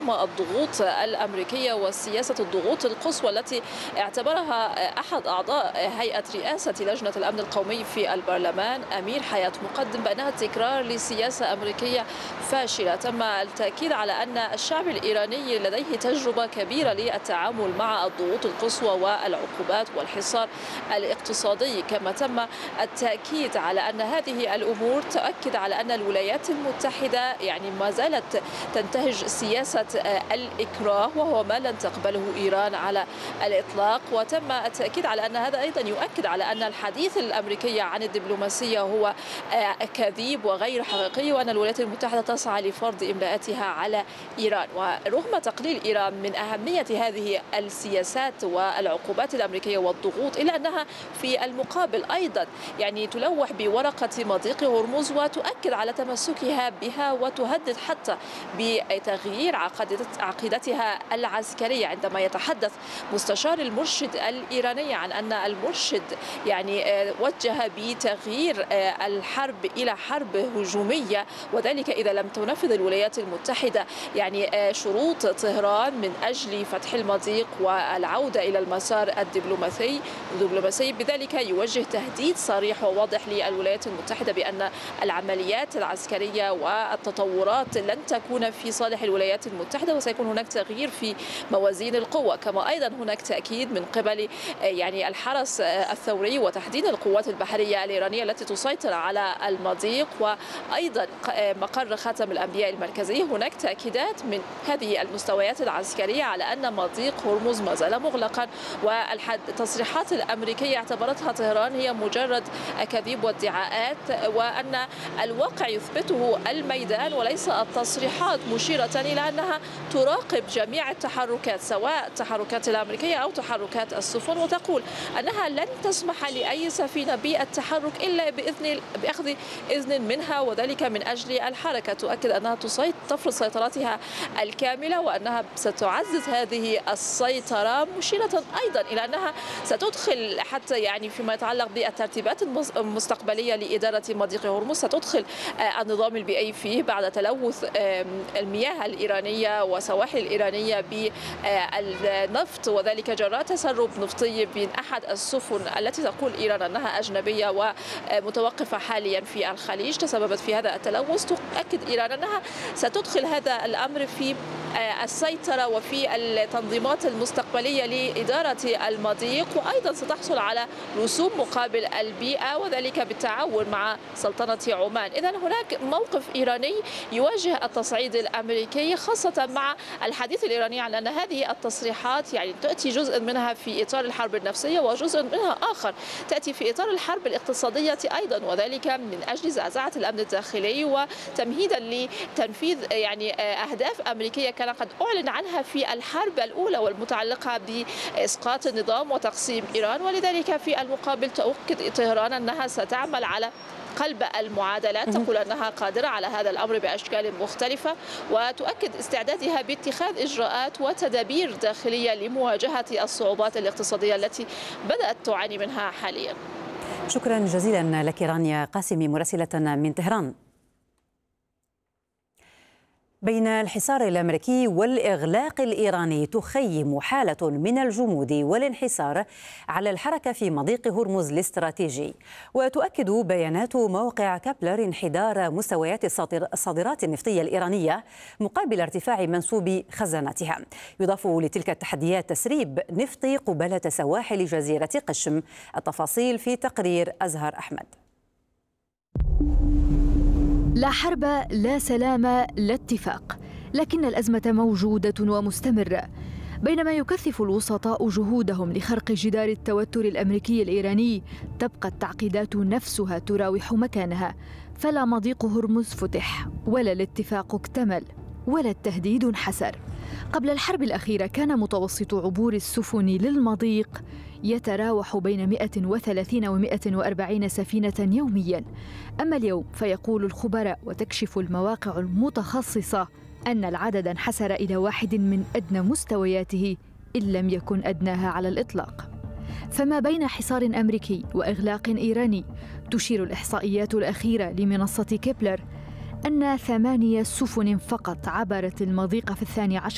الضغوط الأمريكية وسياسة الضغوط القصوى التي اعتبرها أحد أعضاء هيئة رئاسة لجنة الأمن القومي في البرلمان أمير حياة مقدم بأنها تكرار لسياسة أمريكية فاشلة. تم التأكيد على أن الشعب الإيراني لديه تجربة كبيرة للتعامل مع الضغوط القصوى والعقوبات والحصار الاقتصادي، كما تم التأكيد على أن هذه الأمور تؤكد على أن الولايات المتحدة ما زالت تنتهج سياسة الإكراه، وهو ما لن تقبله إيران على الإطلاق. وتم التأكيد على أن هذا أيضا يؤكد على أن الحديث الأمريكي عن الدبلوماسية هو كذب وغير حقيقي، وأن الولايات المتحدة تسعى لفرض إملاءاتها على إيران. ورغم تقليل إيران من أهمية هذه السياسات والعقوبات الأمريكية والضغوط، إلا أنها في المقابل أيضا تلوح بورقة مضيق هرمز وتؤكد على تمسكها بها، وتهدد حتى بتغيير عقيدتها العسكرية، عندما يتحدث مستشار المرشد الإيراني عن أن المرشد وجه بتغيير الحرب إلى حرب هجومية، وذلك إذا لم تنفذ الولايات المتحدة شروط طهران من أجل فتح المضيق والعودة إلى المسار الدبلوماسي. بذلك يوجه تهديد صريح وواضح للولايات المتحدة بأن العمليات العسكرية والتطورات لن تكون في صالح الولايات المتحدة، وسيكون هناك تغيير في موازين القوة. كما أيضا هناك تأكيد من قبل الحرس الثوري وتحديدا القوات البحرية الإيرانية التي تسيطر على المضيق، وأيضا مقر خاتم الأنبياء المركزي. هناك تأكيدات من هذه المستويات العسكرية على أن مضيق هرمز ما زال مغلقا، والتصريحات الأمريكية اعتبرتها طهران هي مجرد أكاذيب وادعاءات، وأن الواقع يثبته الميدان وليس التصريحات، مشيرة إلى أنها تراقب جميع التحركات سواء التحركات الأمريكية أو تحركات السفن، وتقول أنها لن تسمح لأي سفينة بالتحرك إلا بأخذ إذن منها، وذلك من أجل الحركة. تؤكد أنها تفرض سيطرتها الكاملة، وأنها ستعزز هذه السيطرة، مشيرة أيضا إلى أنها ستدخل حتى فيما يتعلق بالترتيبات المستقبلية لإدارة مضيق هرمز، ستدخل النظام البيئي فيه بعد تلوث المياه الإيرانية وسواحل الإيرانية بالنفط، وذلك جراء تسرب نفطي من أحد السفن التي تقول إيران أنها أجنبية ومتوقفة حاليا في الخليج، تسببت في هذا التلوث. تؤكد إيران أنها ستدخل هذا الأمر في السيطرة وفي التنظيمات المستقبلية لإدارة المضيق، وأيضا ستحصل على رسوم مقابل البيئة، وذلك بالتعاون مع سلطنة عمان. إذن هناك موقف إيراني يواجه التصعيد الأمريكي، خاصة مع الحديث الإيراني عن أن هذه التصريحات تأتي جزء منها في إطار الحرب النفسية، وجزء منها آخر تأتي في إطار الحرب الاقتصادية أيضا، وذلك من أجل زعزعة الأمن الداخلي وتمهيدا لتنفيذ أهداف أمريكية كان قد أعلن عنها في الحرب الأولى والمتعلقة بإسقاط النظام وتقسيم إيران. ولذلك في المقابل تؤكد طهران أنها ستعمل على قلب المعادلات، تقول أنها قادرة على هذا الأمر بأشكال مختلفة، وتؤكد استعدادها باتخاذ إجراءات وتدابير داخلية لمواجهة الصعوبات الاقتصادية التي بدأت تعاني منها حاليا. شكرا جزيلا لك رانيا قاسمي مراسلة من طهران. بين الحصار الأمريكي والإغلاق الإيراني تخيم حالة من الجمود والانحسار على الحركة في مضيق هرمز الاستراتيجي، وتؤكد بيانات موقع كابلر انحدار مستويات الصادرات النفطية الإيرانية مقابل ارتفاع منسوب خزاناتها. يضاف لتلك التحديات تسريب نفط قبالة سواحل جزيرة قشم. التفاصيل في تقرير أزهر أحمد. لا حرب، لا سلام، لا اتفاق، لكن الأزمة موجودة ومستمرة. بينما يكثف الوسطاء جهودهم لخرق جدار التوتر الأمريكي الإيراني، تبقى التعقيدات نفسها تراوح مكانها، فلا مضيق هرمز فتح، ولا الاتفاق اكتمل، ولا التهديد انحسر. قبل الحرب الأخيرة كان متوسط عبور السفن للمضيق يتراوح بين 130 و 140 سفينة يومياً. أما اليوم فيقول الخبراء وتكشف المواقع المتخصصة أن العدد انحسر إلى واحد من أدنى مستوياته إن لم يكن أدناها على الإطلاق. فما بين حصار أمريكي وإغلاق إيراني، تشير الإحصائيات الأخيرة لمنصة كيبلر أن 8 سفن فقط عبرت المضيق في 12